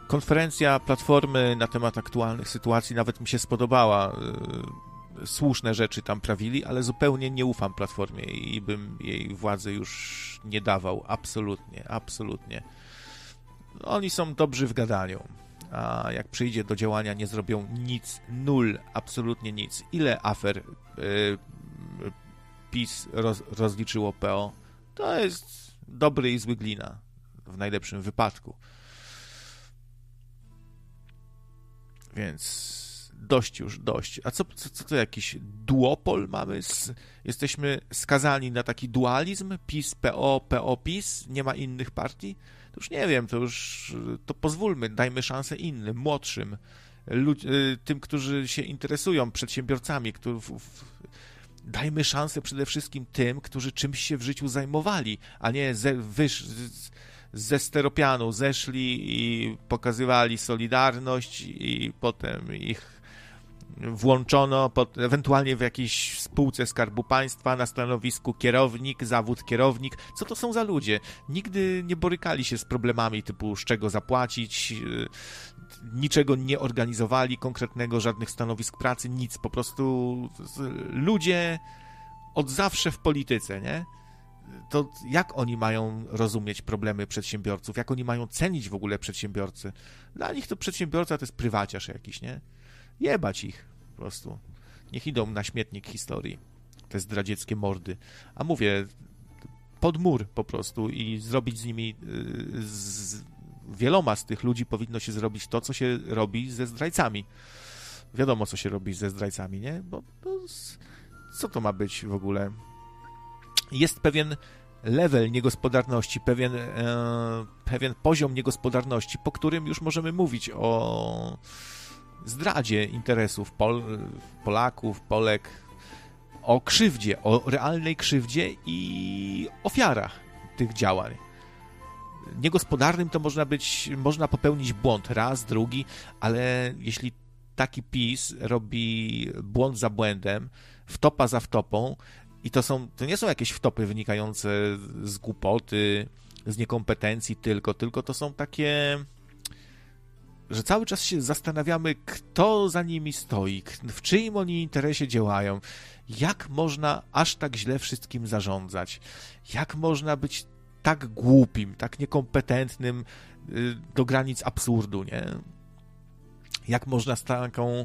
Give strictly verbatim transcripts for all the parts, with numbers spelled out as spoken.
konferencja Platformy na temat aktualnych sytuacji nawet mi się spodobała. Słuszne rzeczy tam prawili, ale zupełnie nie ufam Platformie i bym jej władzy już nie dawał. Absolutnie, absolutnie. Oni są dobrzy w gadaniu, a jak przyjdzie do działania, nie zrobią nic, nul, absolutnie nic. Ile afer y, PiS roz, rozliczyło P O? To jest dobry i zły glina, w najlepszym wypadku. Więc dość już, dość. A co, co, co to jakiś duopol mamy? S- jesteśmy skazani na taki dualizm? PiS, P O, P O, PiS? Nie ma innych partii? To już nie wiem, to już to pozwólmy, dajmy szansę innym, młodszym, lud- tym, którzy się interesują przedsiębiorcami, którzy, dajmy szansę przede wszystkim tym, którzy czymś się w życiu zajmowali, a nie ze, wysz, z, ze steropianu zeszli i pokazywali solidarność i potem ich włączono pod, ewentualnie w jakiejś spółce Skarbu Państwa na stanowisku kierownik, zawód kierownik. Co to są za ludzie? Nigdy nie borykali się z problemami typu z czego zapłacić, niczego nie organizowali konkretnego, żadnych stanowisk pracy, nic. Po prostu ludzie od zawsze w polityce, nie? To jak oni mają rozumieć problemy przedsiębiorców? Jak oni mają cenić w ogóle przedsiębiorcy? Dla nich to przedsiębiorca to jest prywaciarz jakiś, nie? Jebać ich po prostu. Niech idą na śmietnik historii. Te zdradzieckie mordy. A mówię, pod mur po prostu i zrobić z nimi, z wieloma z tych ludzi powinno się zrobić to, co się robi ze zdrajcami. Wiadomo, co się robi ze zdrajcami, nie? Bo to, co to ma być w ogóle? Jest pewien level niegospodarności, pewien, e, pewien poziom niegospodarności, po którym już możemy mówić o zdradzie interesów Pol, Polaków, Polek, o krzywdzie, o realnej krzywdzie i ofiarach tych działań. Niegospodarnym to można być, można popełnić błąd raz, drugi, ale jeśli taki PiS robi błąd za błędem, wtopa za wtopą, i to są, to nie są jakieś wtopy wynikające z głupoty, z niekompetencji tylko, tylko to są takie, że cały czas się zastanawiamy, kto za nimi stoi, w czyim oni interesie działają, jak można aż tak źle wszystkim zarządzać, jak można być tak głupim, tak niekompetentnym do granic absurdu, nie? Jak można z taką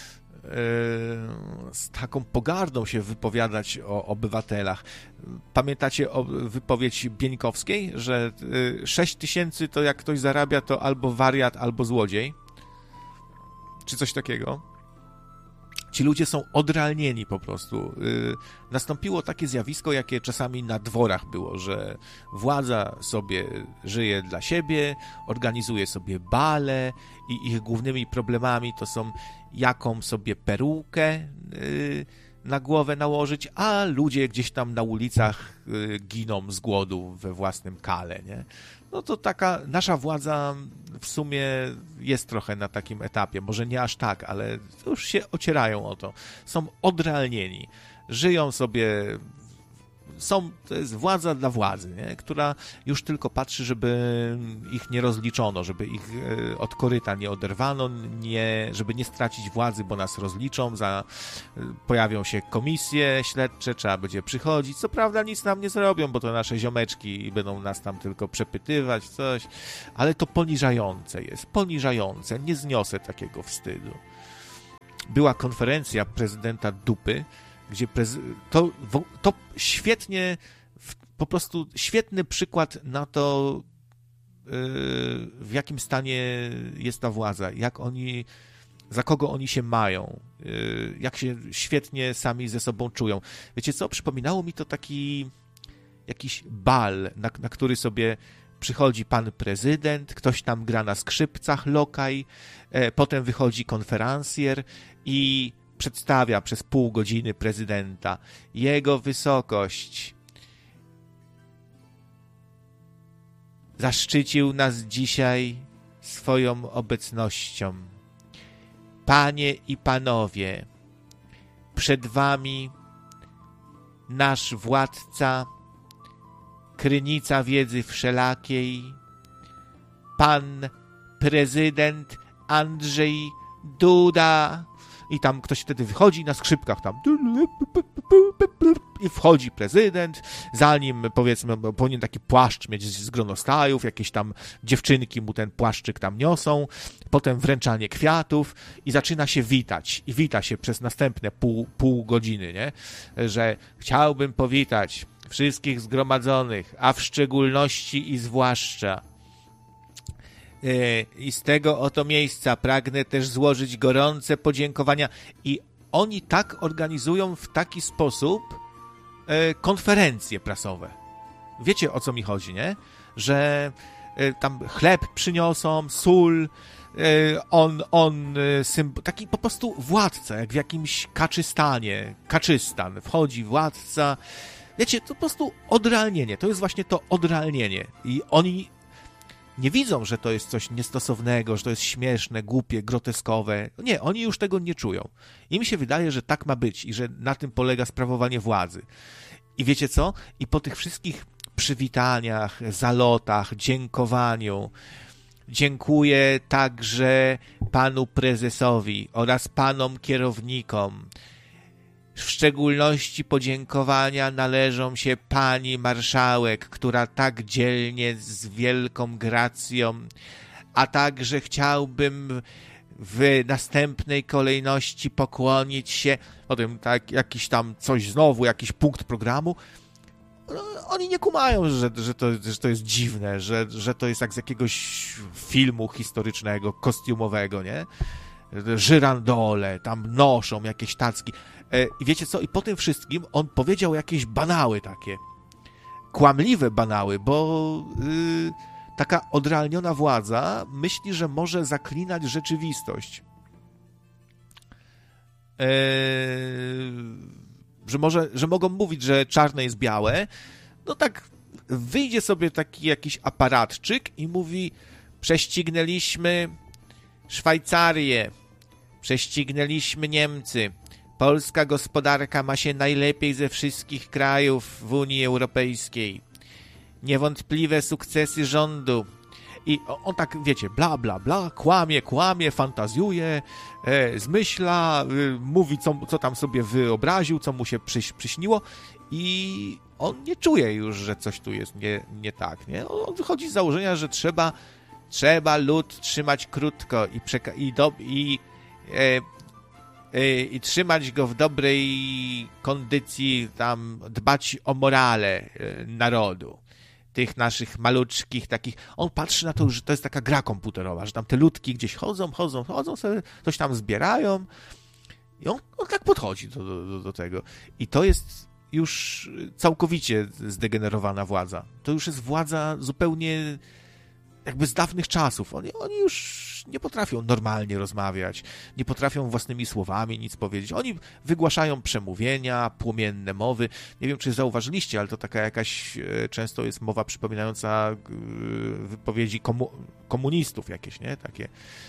z taką pogardą się wypowiadać o obywatelach. Pamiętacie o wypowiedź Bieńkowskiej, że sześć tysięcy to jak ktoś zarabia, to albo wariat, albo złodziej? Czy coś takiego? Ci ludzie są odrealnieni po prostu. Nastąpiło takie zjawisko, jakie czasami na dworach było, że władza sobie żyje dla siebie, organizuje sobie bale i ich głównymi problemami to są jaką sobie perukę na głowę nałożyć, a ludzie gdzieś tam na ulicach giną z głodu we własnym kale, nie? No to taka nasza władza w sumie jest trochę na takim etapie, może nie aż tak, ale już się ocierają o to. Są odrealnieni, żyją sobie, są, to jest władza dla władzy, nie? Która już tylko patrzy, żeby ich nie rozliczono, żeby ich od koryta nie oderwano, nie, żeby nie stracić władzy, bo nas rozliczą, za, pojawią się komisje śledcze, trzeba będzie przychodzić. Co prawda nic nam nie zrobią, bo to nasze ziomeczki i będą nas tam tylko przepytywać, coś, ale to poniżające jest, poniżające, nie zniosę takiego wstydu. Była konferencja prezydenta Dupy, gdzie prez... to, to świetnie, po prostu świetny przykład na to, w jakim stanie jest ta władza, jak oni, za kogo oni się mają, jak się świetnie sami ze sobą czują. Wiecie co, przypominało mi to taki jakiś bal, na, na który sobie przychodzi pan prezydent, ktoś tam gra na skrzypcach lokaj, potem wychodzi konferencjer i przedstawia przez pół godziny prezydenta. Jego wysokość zaszczycił nas dzisiaj swoją obecnością. Panie i panowie, przed wami nasz władca, krynica wiedzy wszelakiej, pan prezydent Andrzej Duda. I tam ktoś wtedy wychodzi na skrzypkach tam i wchodzi prezydent, za nim powiedzmy powinien taki płaszcz mieć z gronostajów, jakieś tam dziewczynki mu ten płaszczyk tam niosą, potem wręczanie kwiatów i zaczyna się witać i wita się przez następne pół, pół godziny, nie? Że chciałbym powitać wszystkich zgromadzonych, a w szczególności i zwłaszcza i z tego oto miejsca pragnę też złożyć gorące podziękowania. I oni tak organizują w taki sposób e, konferencje prasowe. Wiecie, o co mi chodzi, nie? Że e, tam chleb przyniosą, sól, e, on, on e, symb- taki po prostu władca, jak w jakimś Kaczystanie, Kaczystan, wchodzi władca. Wiecie, to po prostu odrealnienie, to jest właśnie to odrealnienie. I oni nie widzą, że to jest coś niestosownego, że to jest śmieszne, głupie, groteskowe. Nie, oni już tego nie czują. Im się wydaje, że tak ma być i że na tym polega sprawowanie władzy. I wiecie co? I po tych wszystkich przywitaniach, zalotach, dziękowaniu dziękuję także panu prezesowi oraz panom kierownikom. W szczególności podziękowania należą się pani marszałek, która tak dzielnie, z wielką gracją, a także chciałbym w następnej kolejności pokłonić się, potem tak jakiś tam coś znowu, jakiś punkt programu. Oni nie kumają, że, że, to, że to jest dziwne, że, że to jest jak z jakiegoś filmu historycznego, kostiumowego, nie? Żyrandole, tam noszą jakieś tacki. I wiecie co? I po tym wszystkim on powiedział jakieś banały takie. Kłamliwe banały, bo yy, taka odrealniona władza myśli, że może zaklinać rzeczywistość. Yy, że, może, że mogą mówić, że czarne jest białe. No tak wyjdzie sobie taki jakiś aparatczyk i mówi: prześcignęliśmy Szwajcarię, prześcignęliśmy Niemcy. Polska gospodarka ma się najlepiej ze wszystkich krajów w Unii Europejskiej. Niewątpliwe sukcesy rządu. I on, on tak, wiecie, bla, bla, bla, kłamie, kłamie, fantazjuje, e, zmyśla, e, mówi, co, co tam sobie wyobraził, co mu się przyś, przyśniło i on nie czuje już, że coś tu jest nie, nie tak, nie? On wychodzi z założenia, że trzeba, trzeba lud trzymać krótko i, przeka- i, do, i e, i trzymać go w dobrej kondycji, tam dbać o morale narodu, tych naszych maluczkich takich. On patrzy na to, że to jest taka gra komputerowa, że tam te ludki gdzieś chodzą, chodzą, chodzą sobie, coś tam zbierają i on, on tak podchodzi do, do, do tego. I to jest już całkowicie zdegenerowana władza. To już jest władza zupełnie jakby z dawnych czasów. Oni, oni już nie potrafią normalnie rozmawiać, nie potrafią własnymi słowami nic powiedzieć. Oni wygłaszają przemówienia, płomienne mowy. Nie wiem, czy zauważyliście, ale to taka jakaś często jest mowa przypominająca wypowiedzi komu- komunistów jakieś, nie? Takie,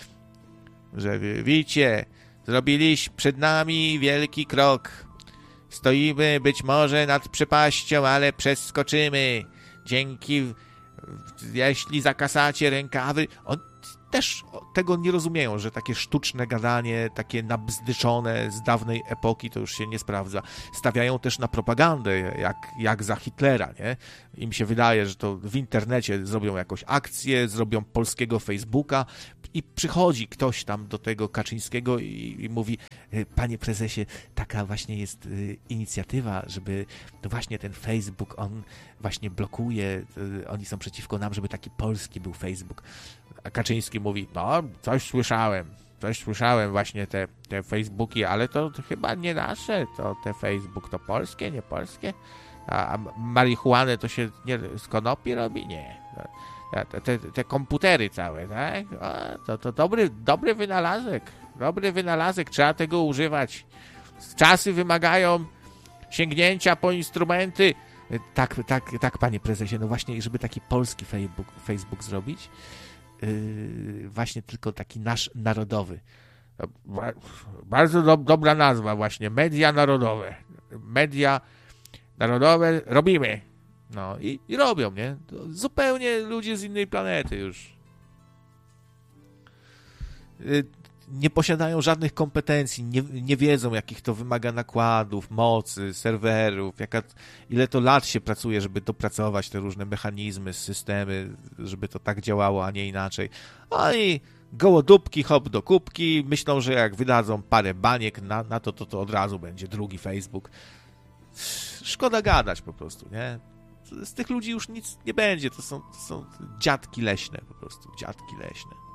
że widzicie, zrobiliśmy przed nami wielki krok. Stoimy być może nad przepaścią, ale przeskoczymy. Dzięki, jeśli zakasacie rękawy. On też tego nie rozumieją, że takie sztuczne gadanie, takie nabzdyczone z dawnej epoki, to już się nie sprawdza. Stawiają też na propagandę, jak, jak za Hitlera, nie? Im się wydaje, że to w internecie zrobią jakąś akcję, zrobią polskiego Facebooka i przychodzi ktoś tam do tego Kaczyńskiego i, i mówi: panie prezesie, taka właśnie jest y, inicjatywa, żeby to właśnie ten Facebook, on właśnie blokuje, y, oni są przeciwko nam, żeby taki polski był Facebook. A Kaczyński mówi: no, coś słyszałem, coś słyszałem, właśnie te, te Facebooki, ale to, to chyba nie nasze, to te Facebook to polskie, nie polskie, a, a marihuanę to się nie, z konopi robi? Nie. Te, te, te komputery całe, tak? O, to, to dobry, dobry wynalazek, dobry wynalazek, trzeba tego używać. Czasy wymagają sięgnięcia po instrumenty. Tak, tak, tak, panie prezesie, no właśnie, żeby taki polski Facebook, Facebook zrobić, Yy, właśnie tylko taki nasz narodowy. Bardzo do, dobra nazwa właśnie, media narodowe. Media narodowe robimy. No i, i robią, nie? To zupełnie ludzie z innej planety już. nie posiadają żadnych kompetencji, nie, nie wiedzą, jakich to wymaga nakładów, mocy, serwerów, jaka, ile to lat się pracuje, żeby dopracować te różne mechanizmy, systemy, żeby to tak działało, a nie inaczej. Oni gołodupki, hop do kubki, myślą, że jak wydadzą parę baniek na, na to, to, to od razu będzie drugi Facebook. Szkoda gadać po prostu, nie? Z tych ludzi już nic nie będzie, to są, to są dziadki leśne po prostu, dziadki leśne.